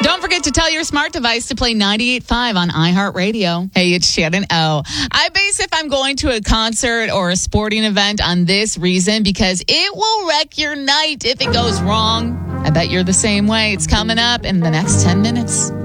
Don't forget to tell your smart device to play 98.5 on iHeartRadio. Hey, it's Shannon O. I base if I'm going to a concert or a sporting event on this reason because it will wreck your night if it goes wrong. I bet you're the same way. It's coming up in the next 10 minutes.